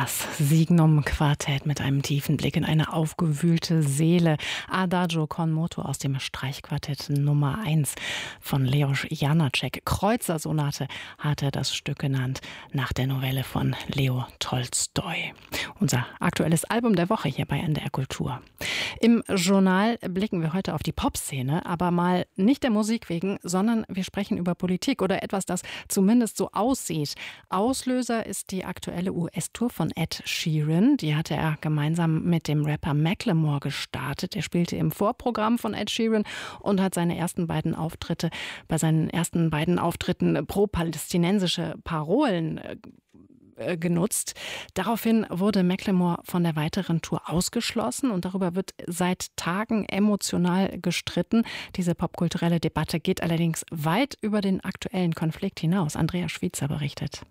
Das Signum-Quartett mit einem tiefen Blick in eine aufgewühlte Seele. Adagio con moto aus dem Streichquartett Nummer 1 von Leos Janáček. Kreuzersonate hat er das Stück genannt, nach der Novelle von Leo Tolstoi. Unser aktuelles Album der Woche hier bei NDR Kultur. Im Journal blicken wir heute auf die Popszene, aber mal nicht der Musik wegen, sondern wir sprechen über Politik oder etwas, das zumindest so aussieht. Auslöser ist die aktuelle US-Tour von Ed Sheeran. Die hatte er gemeinsam mit dem Rapper Macklemore gestartet. Er spielte im Vorprogramm von Ed Sheeran und hat bei seinen ersten beiden Auftritten pro-palästinensische Parolen genutzt. Daraufhin wurde Macklemore von der weiteren Tour ausgeschlossen und darüber wird seit Tagen emotional gestritten. Diese popkulturelle Debatte geht allerdings weit über den aktuellen Konflikt hinaus. Andrea Schwitzer berichtet.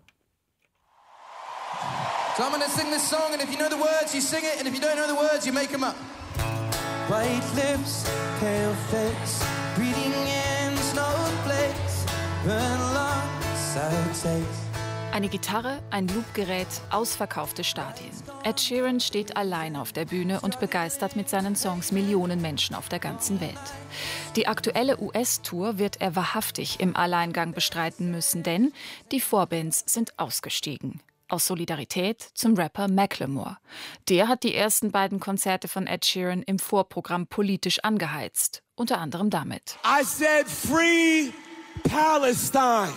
So I'm gonna sing this song, and if you know the words, you sing it, and if you don't know the words, you make them up. White lips, pale face, breathing in snowflakes, burn alongside takes. Eine Gitarre, ein Loopgerät, ausverkaufte Stadien. Ed Sheeran steht allein auf der Bühne und begeistert mit seinen Songs Millionen Menschen auf der ganzen Welt. Die aktuelle US-Tour wird er wahrhaftig im Alleingang bestreiten müssen, denn die Vorbands sind ausgestiegen. Aus Solidarität zum Rapper Macklemore. Der hat die ersten beiden Konzerte von Ed Sheeran im Vorprogramm politisch angeheizt. Unter anderem damit. I said free Palestine.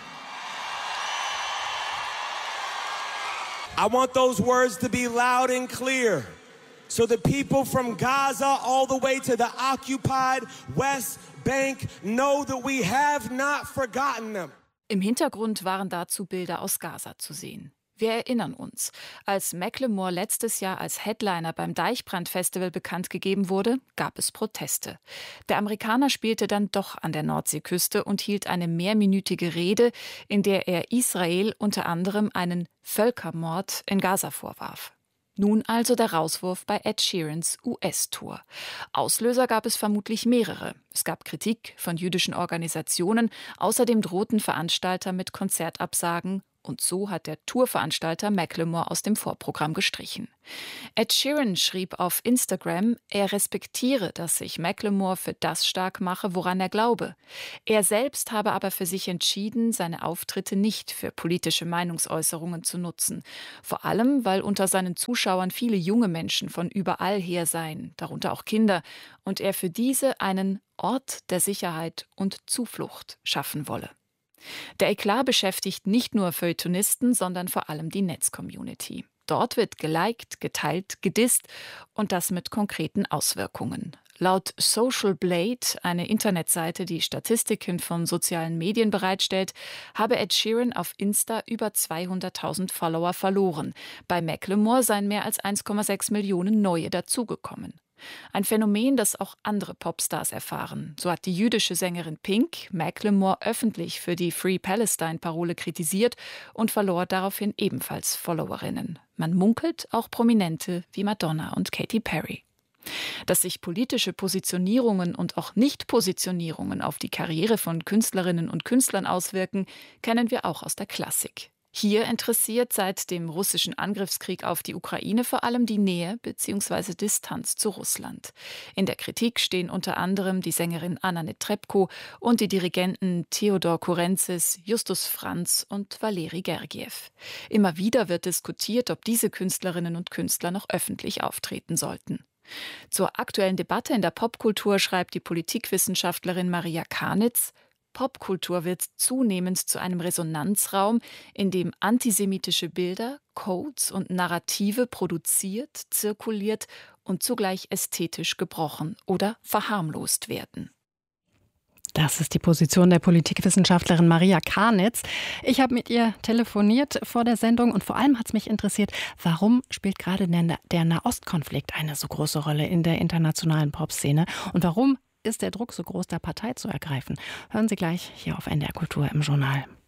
I want those words to be loud and clear. So the people from Gaza all the way to the occupied West Bank know that we have not forgotten them. Im Hintergrund waren dazu Bilder aus Gaza zu sehen. Wir erinnern uns, als Macklemore letztes Jahr als Headliner beim Deichbrand-Festival bekannt gegeben wurde, gab es Proteste. Der Amerikaner spielte dann doch an der Nordseeküste und hielt eine mehrminütige Rede, in der er Israel unter anderem einen Völkermord in Gaza vorwarf. Nun also der Rauswurf bei Ed Sheerans US-Tour. Auslöser gab es vermutlich mehrere. Es gab Kritik von jüdischen Organisationen, außerdem drohten Veranstalter mit Konzertabsagen. Und so hat der Tourveranstalter Macklemore aus dem Vorprogramm gestrichen. Ed Sheeran schrieb auf Instagram, er respektiere, dass sich Macklemore für das stark mache, woran er glaube. Er selbst habe aber für sich entschieden, seine Auftritte nicht für politische Meinungsäußerungen zu nutzen. Vor allem, weil unter seinen Zuschauern viele junge Menschen von überall her seien, darunter auch Kinder, und er für diese einen Ort der Sicherheit und Zuflucht schaffen wolle. Der Eklat beschäftigt nicht nur Feuilletonisten, sondern vor allem die Netzcommunity. Dort wird geliked, geteilt, gedisst und das mit konkreten Auswirkungen. Laut Social Blade, eine Internetseite, die Statistiken von sozialen Medien bereitstellt, habe Ed Sheeran auf Insta über 200.000 Follower verloren. Bei Macklemore seien mehr als 1,6 Millionen neue dazugekommen. Ein Phänomen, das auch andere Popstars erfahren. So hat die jüdische Sängerin Pink Macklemore öffentlich für die Free Palestine-Parole kritisiert und verlor daraufhin ebenfalls Followerinnen. Man munkelt auch Prominente wie Madonna und Katy Perry. Dass sich politische Positionierungen und auch Nicht-Positionierungen auf die Karriere von Künstlerinnen und Künstlern auswirken, kennen wir auch aus der Klassik. Hier interessiert seit dem russischen Angriffskrieg auf die Ukraine vor allem die Nähe bzw. Distanz zu Russland. In der Kritik stehen unter anderem die Sängerin Anna Netrebko und die Dirigenten Theodor Kurenzis, Justus Franz und Valeri Gergiev. Immer wieder wird diskutiert, ob diese Künstlerinnen und Künstler noch öffentlich auftreten sollten. Zur aktuellen Debatte in der Popkultur schreibt die Politikwissenschaftlerin Maria Kanitz: Popkultur wird zunehmend zu einem Resonanzraum, in dem antisemitische Bilder, Codes und Narrative produziert, zirkuliert und zugleich ästhetisch gebrochen oder verharmlost werden. Das ist die Position der Politikwissenschaftlerin Maria Kanitz. Ich habe mit ihr telefoniert vor der Sendung und vor allem hat es mich interessiert, warum spielt gerade der Nahostkonflikt eine so große Rolle in der internationalen Popszene und warum ist der Druck so groß, da Partei zu ergreifen? Hören Sie gleich hier auf NDR Kultur im Journal.